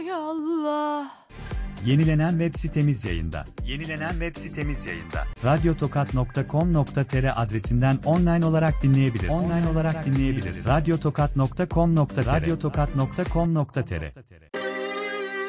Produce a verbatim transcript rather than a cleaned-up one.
Ya Allah. Yenilenen web sitemiz yayında. Yenilenen web sitemiz yayında. radyotokat nokta com nokta tr adresinden online olarak dinleyebilirsiniz. Online olarak dinleyebiliriz. radyotokat nokta com nokta tr radyotokat nokta com nokta tr